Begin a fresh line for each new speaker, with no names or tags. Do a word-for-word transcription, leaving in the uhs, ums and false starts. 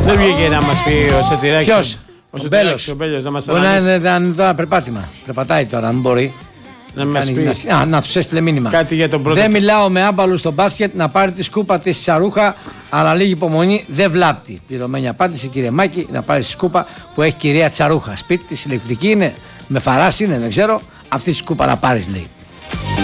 Δεν βγήκε να μας πει ο Σωτηράκης.
Ποιος?
Ο,
ο Μπέλος.
ο Μπέλος να μας
μπορεί να
αναλύσει.
είναι τώρα περπάτημα. Περπατάει τώρα, αν μπορεί.
Να μας πει.
Να, α, να τους έστειλε μήνυμα.
Κάτι για τον πρώτο.
Δεν μιλάω με άμπαλους στο μπάσκετ να πάρει τη σκούπα της Τσαρούχα, αλλά λίγη υπομονή δεν βλάπτει. Πληρωμένη απάντηση, κύριε Μάκη, να πάρει τη σκούπα που έχει κυρία Τσαρούχα. Σπίτι της ηλεκτρική είναι, με φαράς είναι, δεν ξέρω. Αυτή τη σκούπα να πάρεις, λέει.